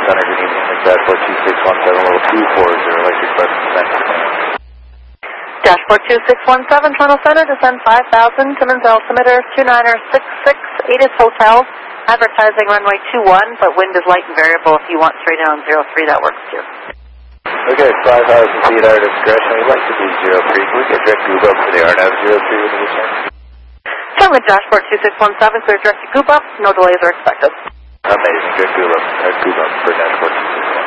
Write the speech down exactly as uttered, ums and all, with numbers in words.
Center, good evening. It's Dashboard two six one seven, level two four zero, electric bus descent. Dashboard two six one seven, Toronto Center, descend five thousand, Timmins altimeter two niner six six, Atis Hotel, advertising runway two one, but wind is light and variable. If you want straight down zero three, that works too. Okay, five thousand feet, our discretion. We'd like to be zero three. Can we get direct Google up to the R N A V zero three when you return? Charlie, Dashboard two six one seven, clear direct to Goop up, no delays are expected. Amazing, direct Google up, direct Google up for Dashboard two six one.